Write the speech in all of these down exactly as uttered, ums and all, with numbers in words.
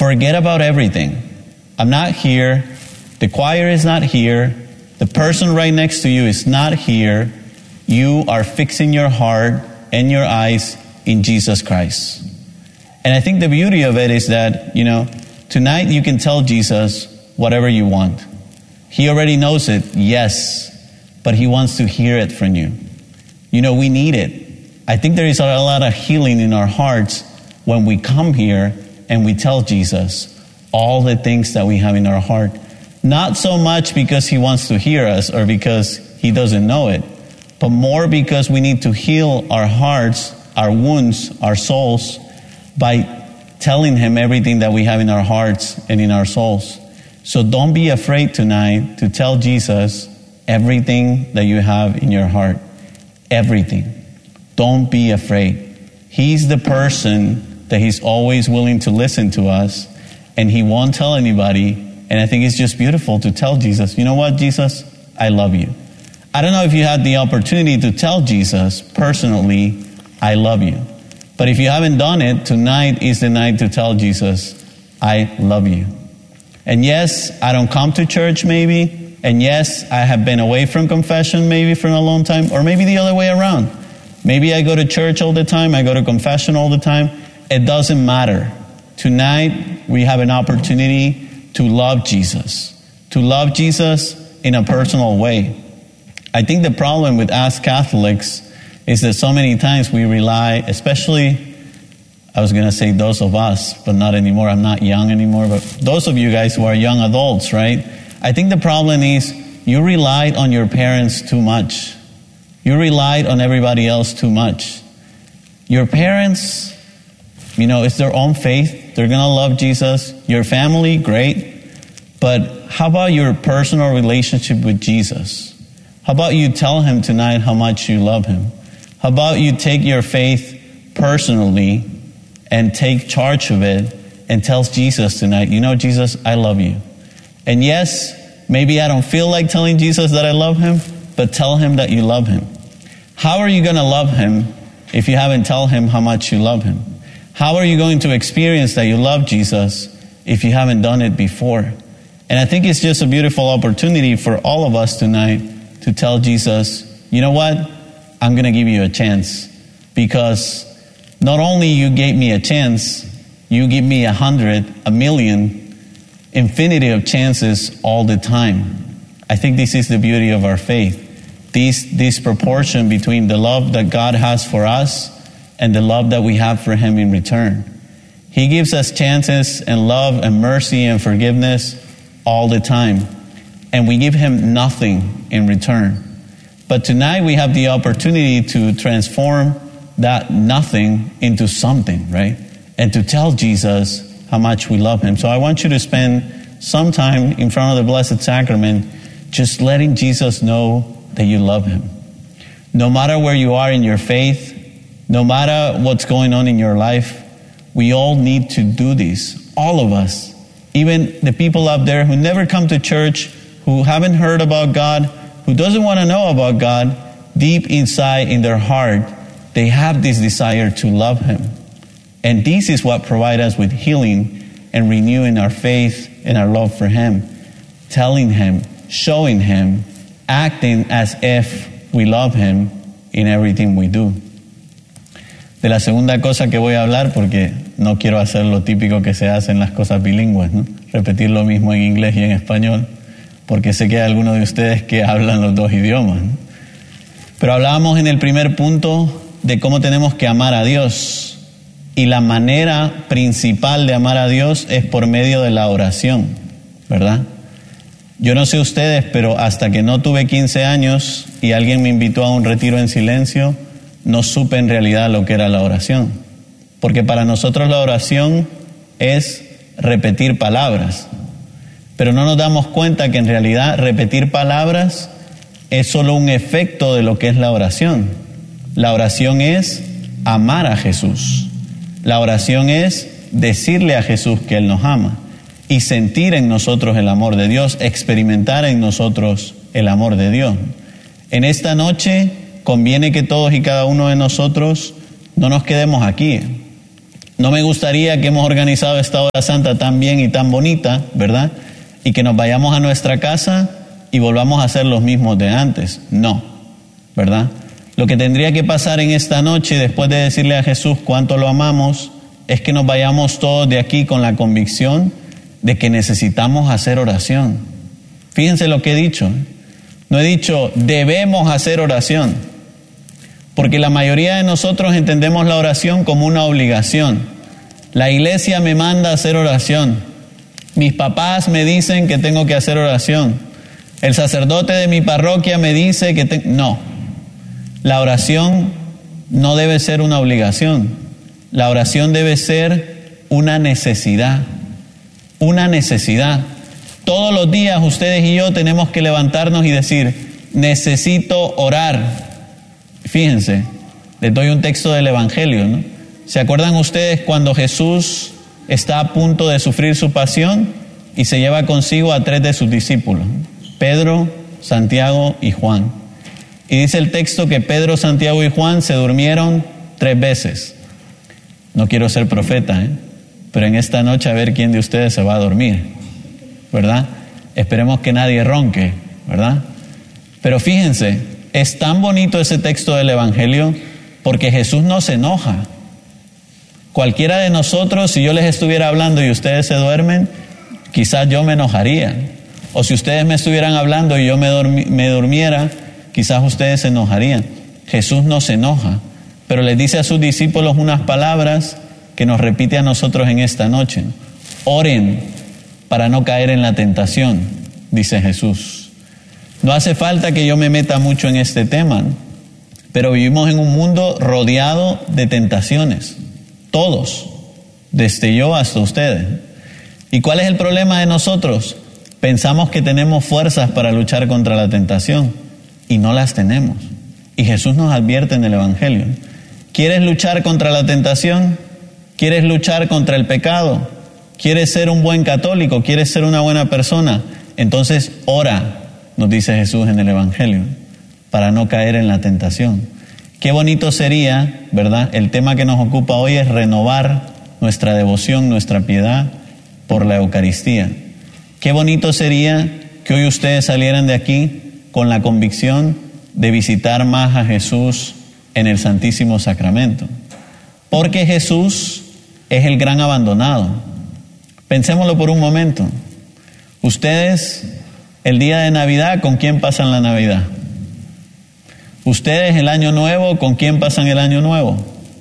Forget about everything. I'm not here. The choir is not here. The person right next to you is not here. You are fixing your heart and your eyes in Jesus Christ. And I think the beauty of it is that, you know, tonight you can tell Jesus whatever you want. He already knows it, yes, but he wants to hear it from you. You know, we need it. I think there is a lot of healing in our hearts when we come here and we tell Jesus all the things that we have in our heart. Not so much because he wants to hear us or because he doesn't know it, but more because we need to heal our hearts, our wounds, our souls by telling him everything that we have in our hearts and in our souls. So don't be afraid tonight to tell Jesus everything that you have in your heart. Everything. Don't be afraid. He's the person that he's always willing to listen to us, and he won't tell anybody. And I think it's just beautiful to tell Jesus, you know what, Jesus, I love you. I don't know if you had the opportunity to tell Jesus personally, I love you. But if you haven't done it, tonight is the night to tell Jesus, I love you. And yes, I don't come to church maybe. And yes, I have been away from confession maybe for a long time, or maybe the other way around. Maybe I go to church all the time, I go to confession all the time. It doesn't matter. Tonight, we have an opportunity to love Jesus. To love Jesus in a personal way. I think the problem with us Catholics is that so many times we rely, especially, I was going to say those of us, but not anymore. I'm not young anymore, but those of you guys who are young adults, right? I think the problem is you relied on your parents too much. You relied on everybody else too much. Your parents, you know, it's their own faith. They're going to love Jesus. Your family, great. But how about your personal relationship with Jesus? How about you tell him tonight how much you love him? How about you take your faith personally and take charge of it and tell Jesus tonight, you know, Jesus, I love you. And yes, maybe I don't feel like telling Jesus that I love him, but tell him that you love him. How are you going to love him if you haven't told him how much you love him? How are you going to experience that you love Jesus if you haven't done it before? And I think it's just a beautiful opportunity for all of us tonight to tell Jesus, you know what? I'm going to give you a chance, because not only you gave me a chance, you give me a hundred, a million, infinity of chances all the time. I think this is the beauty of our faith. This, this proportion between the love that God has for us and the love that we have for him in return. He gives us chances and love and mercy and forgiveness all the time. And we give him nothing in return. But tonight we have the opportunity to transform that nothing into something, right? And to tell Jesus how much we love him. So I want you to spend some time in front of the Blessed Sacrament just letting Jesus know that you love him. No matter where you are in your faith, no matter what's going on in your life, we all need to do this. All of us. Even the people up there who never come to church, who haven't heard about God, who doesn't want to know about God, deep inside in their heart, they have this desire to love him. And this is what provides us with healing and renewing our faith and our love for him. Telling him, showing him, acting as if we love him in everything we do. De la segunda cosa que voy a hablar, porque no quiero hacer lo típico que se hace en las cosas bilingües, ¿no? Repetir lo mismo en inglés y en español, porque sé que hay algunos de ustedes que hablan los dos idiomas, ¿no? Pero hablábamos en el primer punto de cómo tenemos que amar a Dios. Y la manera principal de amar a Dios es por medio de la oración, ¿verdad? Yo no sé ustedes, pero hasta que no tuve quince años y alguien me invitó a un retiro en silencio, no supe en realidad lo que era la oración. Porque para nosotros la oración es repetir palabras. Pero no nos damos cuenta que en realidad repetir palabras es solo un efecto de lo que es la oración. La oración es amar a Jesús. La oración es decirle a Jesús que Él nos ama y sentir en nosotros el amor de Dios, experimentar en nosotros el amor de Dios. En esta noche conviene que todos y cada uno de nosotros no nos quedemos aquí. No me gustaría que hemos organizado esta hora santa tan bien y tan bonita, ¿verdad? Y que nos vayamos a nuestra casa y volvamos a hacer los mismos de antes. No, ¿verdad? Lo que tendría que pasar en esta noche, después de decirle a Jesús cuánto lo amamos, es que nos vayamos todos de aquí con la convicción de que necesitamos hacer oración. Fíjense lo que he dicho. No he dicho debemos hacer oración, porque la mayoría de nosotros entendemos la oración como una obligación. La iglesia me manda a hacer oración. Mis papás me dicen que tengo que hacer oración. El sacerdote de mi parroquia me dice que... Te... No, la oración no debe ser una obligación. La oración debe ser una necesidad. Una necesidad. Todos los días ustedes y yo tenemos que levantarnos y decir, necesito orar. Fíjense, les doy un texto del Evangelio, ¿no? ¿Se acuerdan ustedes cuando Jesús está a punto de sufrir su pasión y se lleva consigo a tres de sus discípulos? Pedro, Santiago y Juan. Y dice el texto que Pedro, Santiago y Juan se durmieron tres veces. No quiero ser profeta, ¿eh? Pero en esta noche a ver quién de ustedes se va a dormir, ¿verdad? Esperemos que nadie ronque, ¿verdad? Pero fíjense, es tan bonito ese texto del Evangelio porque Jesús no se enoja. Cualquiera de nosotros, si yo les estuviera hablando y ustedes se duermen, quizás yo me enojaría. O si ustedes me estuvieran hablando y yo me, dormi- me durmiera, quizás ustedes se enojarían. Jesús no se enoja, pero les dice a sus discípulos unas palabras que nos repite a nosotros en esta noche. Oren para no caer en la tentación, dice Jesús. No hace falta que yo me meta mucho en este tema, ¿no? Pero vivimos en un mundo rodeado de tentaciones. Todos, desde yo hasta ustedes. ¿Y cuál es el problema de nosotros? Pensamos que tenemos fuerzas para luchar contra la tentación y no las tenemos. Y Jesús nos advierte en el Evangelio. ¿Quieres luchar contra la tentación? ¿Quieres luchar contra el pecado? ¿Quieres ser un buen católico? ¿Quieres ser una buena persona? Entonces ora, nos dice Jesús en el Evangelio, para no caer en la tentación. Qué bonito sería, ¿verdad? El tema que nos ocupa hoy es renovar nuestra devoción, nuestra piedad por la Eucaristía. Qué bonito sería que hoy ustedes salieran de aquí con la convicción de visitar más a Jesús en el Santísimo Sacramento. Porque Jesús es el gran abandonado. Pensémoslo por un momento. Ustedes, el día de Navidad, ¿con quién pasan la Navidad? Ustedes el Año Nuevo, ¿con quién pasan el Año Nuevo?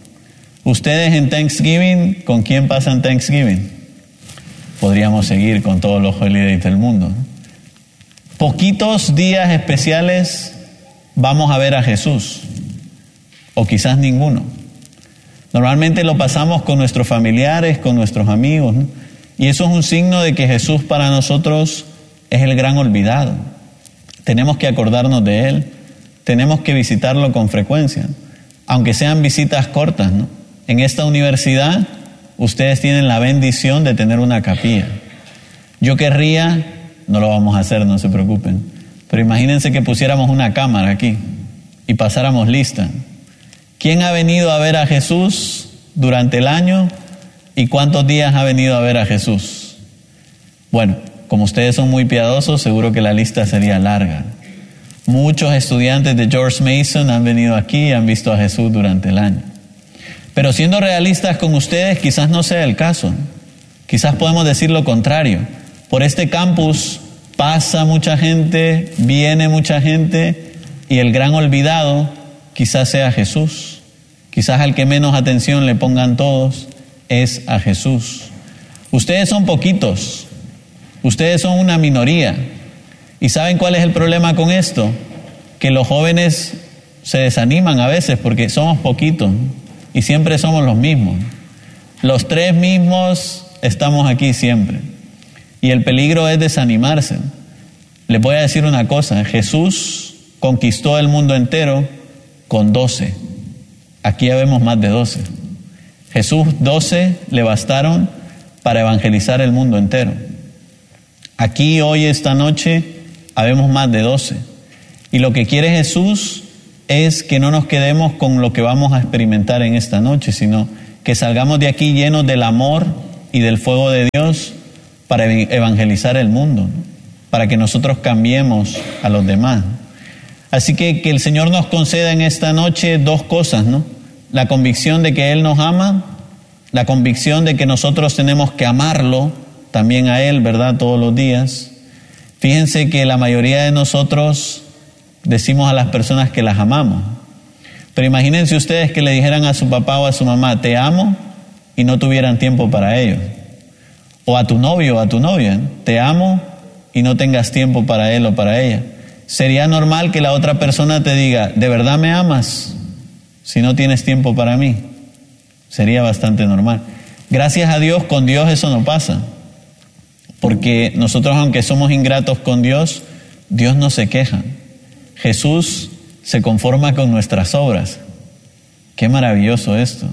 Ustedes en Thanksgiving, ¿con quién pasan Thanksgiving? Podríamos seguir con todos los holidays del mundo. Poquitos días especiales vamos a ver a Jesús, o quizás ninguno. Normalmente lo pasamos con nuestros familiares, con nuestros amigos, ¿no? Y eso es un signo de que Jesús para nosotros es el gran olvidado. Tenemos que acordarnos de Él. Tenemos que visitarlo con frecuencia, aunque sean visitas cortas, ¿no? En esta universidad, ustedes tienen la bendición de tener una capilla. Yo querría, no lo vamos a hacer, no se preocupen, pero imagínense que pusiéramos una cámara aquí y pasáramos lista. ¿Quién ha venido a ver a Jesús durante el año y cuántos días ha venido a ver a Jesús? Bueno, como ustedes son muy piadosos, seguro que la lista sería larga. Muchos estudiantes de George Mason han venido aquí y han visto a Jesús durante el año. Pero siendo realistas con ustedes, quizás no sea el caso. Quizás podemos decir lo contrario. Por este campus pasa mucha gente, viene mucha gente, y el gran olvidado quizás sea Jesús. Quizás al que menos atención le pongan todos es a Jesús. Ustedes son poquitos. Ustedes son una minoría. ¿Y saben cuál es el problema con esto? Que los jóvenes se desaniman a veces porque somos poquitos y siempre somos los mismos. Los tres mismos estamos aquí siempre. Y el peligro es desanimarse. Les voy a decir una cosa. Jesús conquistó el mundo entero con doce. Aquí ya vemos más de doce. Jesús, doce le bastaron para evangelizar el mundo entero. Aquí hoy, esta noche, habemos más de doce. Y lo que quiere Jesús es que no nos quedemos con lo que vamos a experimentar en esta noche, sino que salgamos de aquí llenos del amor y del fuego de Dios para evangelizar el mundo, ¿no? Para que nosotros cambiemos a los demás. Así que que el Señor nos conceda en esta noche dos cosas, ¿no? La convicción de que Él nos ama, la convicción de que nosotros tenemos que amarlo también a Él, ¿verdad? Todos los días. Fíjense que la mayoría de nosotros decimos a las personas que las amamos. Pero imagínense ustedes que le dijeran a su papá o a su mamá, te amo, y no tuvieran tiempo para ellos. O a tu novio o a tu novia, te amo, y no tengas tiempo para él o para ella. Sería normal que la otra persona te diga, ¿de verdad me amas? Si no tienes tiempo para mí. Sería bastante normal. Gracias a Dios, con Dios eso no pasa. Porque nosotros, aunque somos ingratos con Dios, Dios no se queja. Jesús se conforma con nuestras obras. Qué maravilloso esto.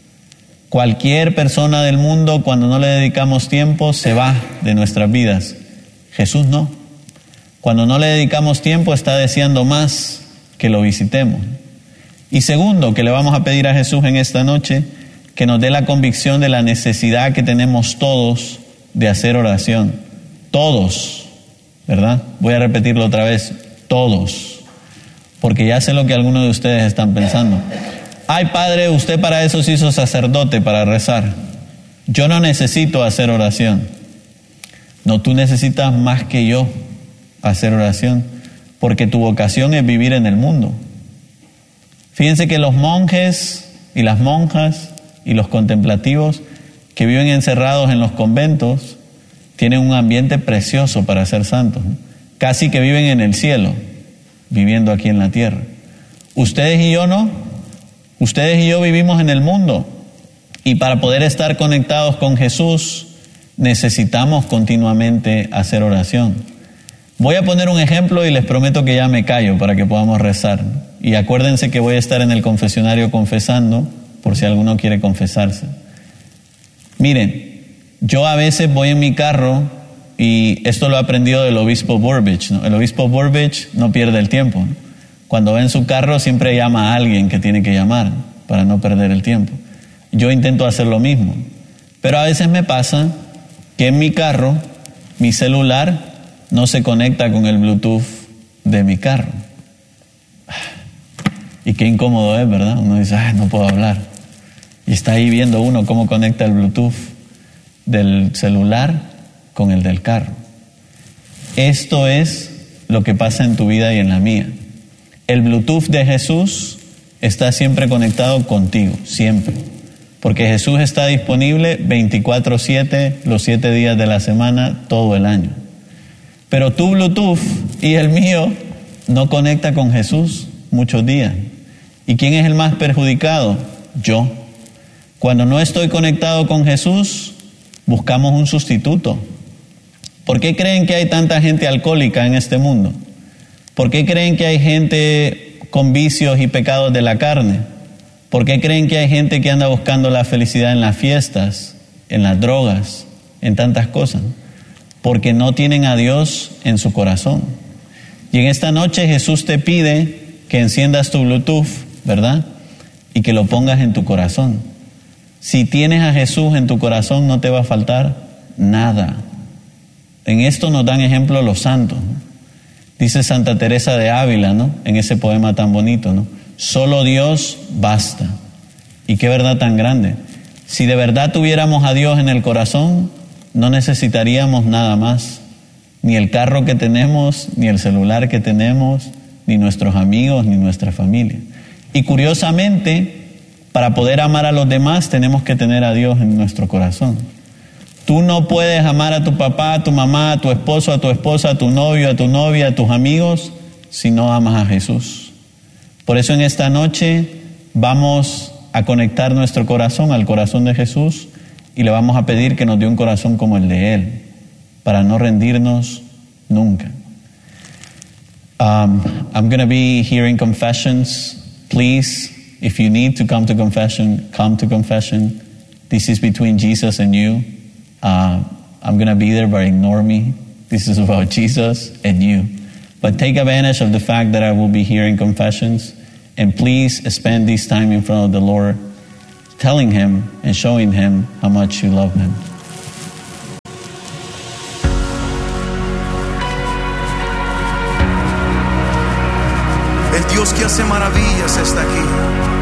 Cualquier persona del mundo, cuando no le dedicamos tiempo, se va de nuestras vidas. Jesús no. Cuando no le dedicamos tiempo, está deseando más que lo visitemos. Y segundo, que le vamos a pedir a Jesús en esta noche, que nos dé la convicción de la necesidad que tenemos todos de hacer oración. Todos, ¿verdad? Voy a repetirlo otra vez, todos. Porque ya sé lo que algunos de ustedes están pensando. Ay, Padre, usted para eso se hizo sacerdote, para rezar. Yo no necesito hacer oración. No, tú necesitas más que yo hacer oración, porque tu vocación es vivir en el mundo. Fíjense que los monjes y las monjas y los contemplativos que viven encerrados en los conventos tienen un ambiente precioso para ser santos, ¿no? Casi que viven en el cielo, viviendo aquí en la tierra. Ustedes y yo no. Ustedes y yo vivimos en el mundo, y para poder estar conectados con Jesús necesitamos continuamente hacer oración. Voy a poner un ejemplo y les prometo que ya me callo para que podamos rezar. Y acuérdense que voy a estar en el confesionario confesando, por si alguno quiere confesarse. Miren, yo a veces voy en mi carro, y esto lo he aprendido del obispo Burbidge, ¿no? El obispo Burbidge no pierde el tiempo, ¿no? Cuando va en su carro siempre llama a alguien que tiene que llamar para no perder el tiempo. Yo intento hacer lo mismo. Pero a veces me pasa que en mi carro, mi celular no se conecta con el Bluetooth de mi carro. Y qué incómodo es, ¿verdad? Uno dice, ah, no puedo hablar. Y está ahí viendo uno cómo conecta el Bluetooth del celular con el del carro. Esto es lo que pasa en tu vida y en la mía. El Bluetooth de Jesús está siempre conectado contigo, siempre. Porque Jesús está disponible veinticuatro siete, los siete días de la semana, todo el año. Pero tu Bluetooth y el mío no conecta con Jesús muchos días. ¿Y quién es el más perjudicado? Yo. Cuando no estoy conectado con Jesús, buscamos un sustituto. ¿Por qué creen que hay tanta gente alcohólica en este mundo? ¿Por qué creen que hay gente con vicios y pecados de la carne? ¿Por qué creen que hay gente que anda buscando la felicidad en las fiestas, en las drogas, en tantas cosas? Porque no tienen a Dios en su corazón. Y en esta noche Jesús te pide que enciendas tu Bluetooth, ¿verdad? Y que lo pongas en tu corazón. Si tienes a Jesús en tu corazón, no te va a faltar nada. En esto nos dan ejemplo los santos, ¿no? Dice Santa Teresa de Ávila, ¿no? En ese poema tan bonito, ¿no? Solo Dios basta. Y qué verdad tan grande. Si de verdad tuviéramos a Dios en el corazón, no necesitaríamos nada más. Ni el carro que tenemos, ni el celular que tenemos, ni nuestros amigos, ni nuestra familia. Y curiosamente, para poder amar a los demás, tenemos que tener a Dios en nuestro corazón. Tú no puedes amar a tu papá, a tu mamá, a tu esposo, a tu esposa, a tu novio, a tu novia, a tus amigos, si no amas a Jesús. Por eso en esta noche vamos a conectar nuestro corazón al corazón de Jesús y le vamos a pedir que nos dé un corazón como el de Él, para no rendirnos nunca. Um, I'm going to be hearing confessions. Please, if you need to come to confession, come to confession. This is between Jesus and you. Uh, I'm going to be there, but ignore me. This is about Jesus and you. But take advantage of the fact that I will be hearing confessions. And please spend this time in front of the Lord telling him and showing him how much you love him. El Dios que hace maravillas está aquí.